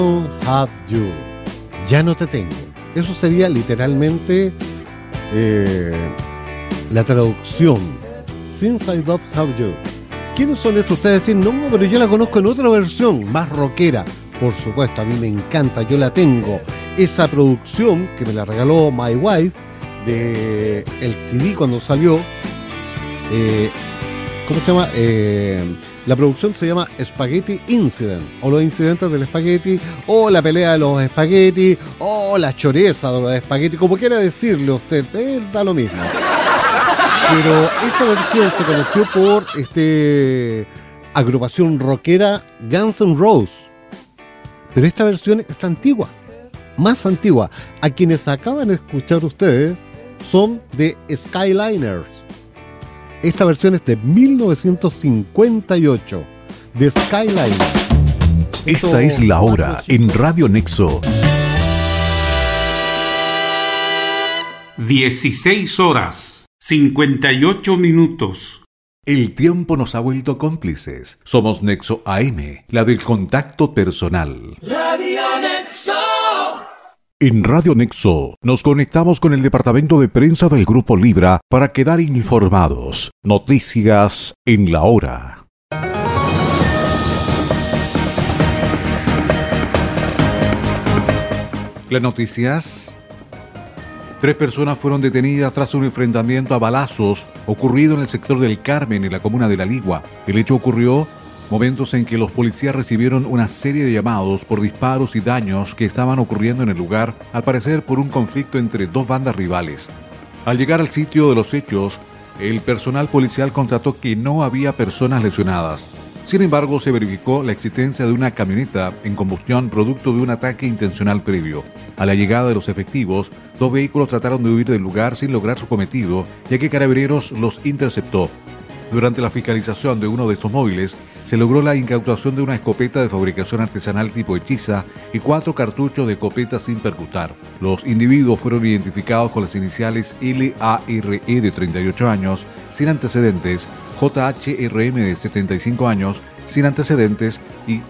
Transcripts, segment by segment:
Have you. Ya no te tengo. Eso sería literalmente la traducción. Since I don't have you. ¿Quiénes son estos? Ustedes dicen, no, pero yo la conozco en otra versión, más rockera. Por supuesto, a mí me encanta, yo la tengo. Esa producción que me la regaló My Wife, de el CD cuando salió, ¿cómo se llama? La producción se llama Spaghetti Incident, o los incidentes del espagueti, o la pelea de los espaguetis, o la choreza de los espaguetis, como quiera decirle usted, da lo mismo. Pero esa versión se conoció por agrupación rockera Guns N' Roses. Pero esta versión es antigua, más antigua. A quienes acaban de escuchar ustedes son de Skyliners. Esta versión es de 1958, de Skyliners. Esta es la hora en Radio Nexo. 16 horas, 58 minutos. El tiempo nos ha vuelto cómplices. Somos Nexo AM, la del contacto personal. Radio Nexo. En Radio Nexo nos conectamos con el departamento de prensa del Grupo Libra para quedar informados. Noticias en la hora. Las noticias. 3 personas fueron detenidas tras un enfrentamiento a balazos ocurrido en el sector del Carmen, en la comuna de La Ligua. El hecho ocurrió momentos en que los policías recibieron una serie de llamados por disparos y daños que estaban ocurriendo en el lugar, al parecer por un conflicto entre 2 bandas rivales. Al llegar al sitio de los hechos, el personal policial constató que no había personas lesionadas. Sin embargo, se verificó la existencia de una camioneta en combustión producto de un ataque intencional previo. A la llegada de los efectivos, 2 vehículos trataron de huir del lugar sin lograr su cometido, ya que Carabineros los interceptó. Durante la fiscalización de uno de estos móviles, se logró la incautación de una escopeta de fabricación artesanal tipo hechiza y 4 cartuchos de escopeta sin percutar. Los individuos fueron identificados con las iniciales LARE de 38 años, sin antecedentes, JHRM de 75 años, sin antecedentes, y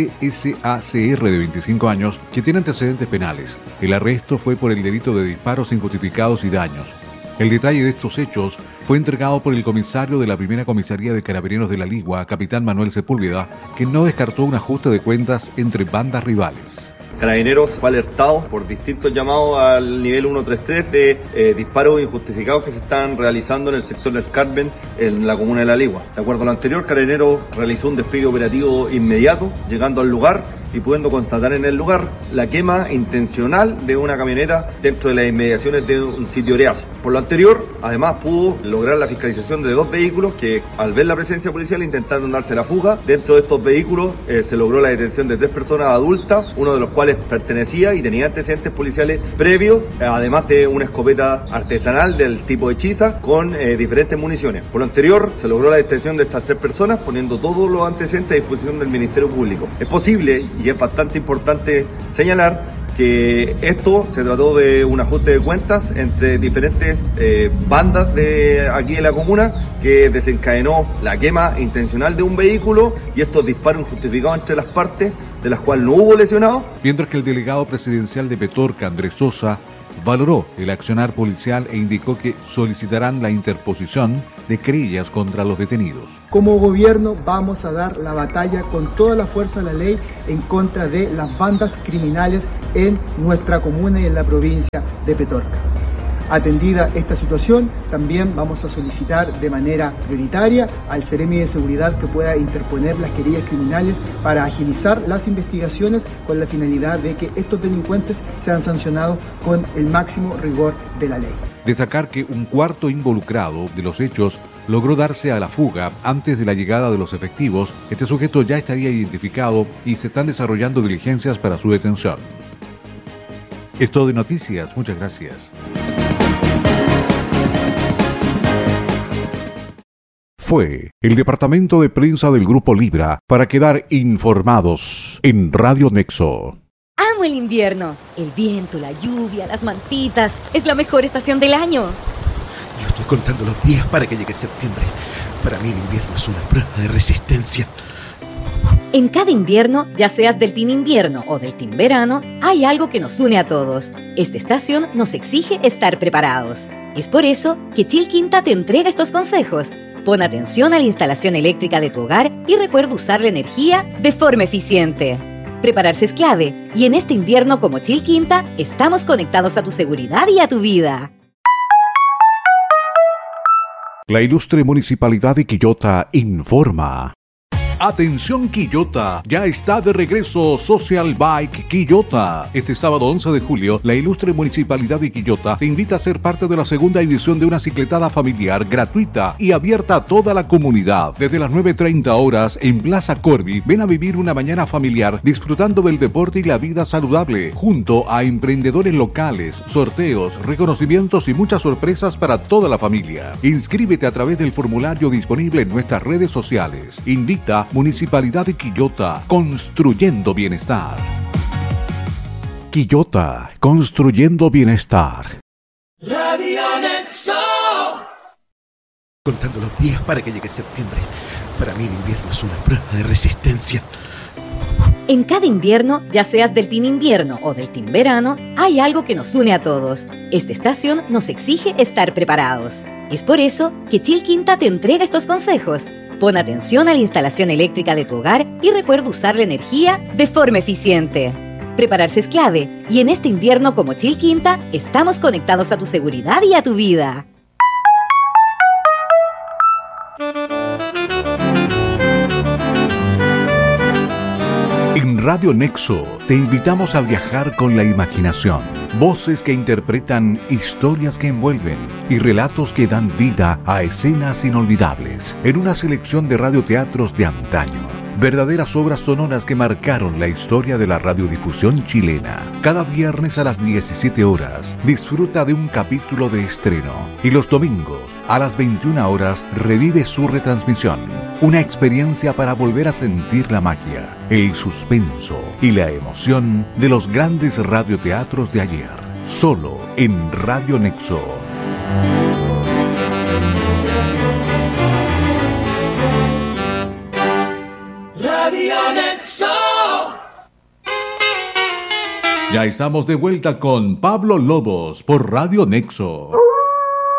CSACR de 25 años, que tiene antecedentes penales. El arresto fue por el delito de disparos injustificados y daños. El detalle de estos hechos fue entregado por el comisario de la primera comisaría de Carabineros de La Ligua, capitán Manuel Sepúlveda, que no descartó un ajuste de cuentas entre bandas rivales. Carabineros fue alertado por distintos llamados al nivel 133 de disparos injustificados que se están realizando en el sector del Carmen, en la comuna de La Ligua. De acuerdo a lo anterior, Carabineros realizó un despliegue operativo inmediato, llegando al lugar y pudiendo constatar en el lugar la quema intencional de una camioneta dentro de las inmediaciones de un sitio Oreazo. Por lo anterior, además pudo lograr la fiscalización de 2 vehículos que, al ver la presencia policial, intentaron darse la fuga. Dentro de estos vehículos se logró la detención de 3 personas adultas, uno de los cuales pertenecía y tenía antecedentes policiales previos, además de una escopeta artesanal del tipo hechiza con diferentes municiones. Por lo anterior, se logró la detención de estas 3 personas, poniendo todos los antecedentes a disposición del Ministerio Público. Es posible, y es bastante importante señalar, que esto se trató de un ajuste de cuentas entre diferentes bandas de aquí de la comuna, que desencadenó la quema intencional de un vehículo y estos disparos injustificados entre las partes, de las cuales no hubo lesionados. Mientras que el delegado presidencial de Petorca, Andrés Sosa, valoró el accionar policial e indicó que solicitarán la interposición de querellas contra los detenidos. Como gobierno vamos a dar la batalla con toda la fuerza de la ley en contra de las bandas criminales en nuestra comuna y en la provincia de Petorca. Atendida esta situación, también vamos a solicitar de manera prioritaria al Seremi de Seguridad que pueda interponer las querellas criminales para agilizar las investigaciones con la finalidad de que estos delincuentes sean sancionados con el máximo rigor de la ley. Destacar que un cuarto involucrado de los hechos logró darse a la fuga antes de la llegada de los efectivos. Este sujeto ya estaría identificado y se están desarrollando diligencias para su detención. Es todo de noticias. Muchas gracias. Fue el departamento de prensa del Grupo Libra para quedar informados en Radio Nexo. Amo el invierno, el viento, la lluvia, las mantitas, es la mejor estación del año. Yo estoy contando los días para que llegue septiembre. Para mí el invierno es una prueba de resistencia. En cada invierno, ya seas del Team Invierno o del Team Verano, hay algo que nos une a todos. Esta estación nos exige estar preparados. Es por eso que Chilquinta te entrega estos consejos. Pon atención a la instalación eléctrica de tu hogar y recuerda usar la energía de forma eficiente. Prepararse es clave, y en este invierno como Chilquinta, estamos conectados a tu seguridad y a tu vida. La ilustre Municipalidad de Quillota informa. Atención Quillota, ya está de regreso Social Bike Quillota. Este sábado 11 de julio, la ilustre Municipalidad de Quillota te invita a ser parte de la segunda edición de una cicletada familiar gratuita y abierta a toda la comunidad. Desde las 9:30 horas en Plaza Corby, ven a vivir una mañana familiar disfrutando del deporte y la vida saludable, junto a emprendedores locales, sorteos, reconocimientos y muchas sorpresas para toda la familia. Inscríbete a través del formulario disponible en nuestras redes sociales. Invita Municipalidad de Quillota, construyendo bienestar. Quillota, construyendo bienestar. Radio Nexo. Contando los días para que llegue septiembre. Para mí el invierno es una prueba de resistencia. En cada invierno, ya seas del Team Invierno o del Team Verano, hay algo que nos une a todos. Esta estación nos exige estar preparados. Es por eso que Chilquinta te entrega estos consejos. Pon atención a la instalación eléctrica de tu hogar y recuerda usar la energía de forma eficiente. Prepararse es clave, y en este invierno como Chilquinta, estamos conectados a tu seguridad y a tu vida. En Radio Nexo te invitamos a viajar con la imaginación. Voces que interpretan historias que envuelven y relatos que dan vida a escenas inolvidables en una selección de radioteatros de antaño. Verdaderas obras sonoras que marcaron la historia de la radiodifusión chilena. Cada viernes a las 17 horas disfruta de un capítulo de estreno y los domingos a las 21 horas revive su retransmisión. Una experiencia para volver a sentir la magia, el suspenso y la emoción de los grandes radioteatros de ayer. Solo en Radio Nexo. Radio Nexo. Ya estamos de vuelta con Pablo Lobos por Radio Nexo.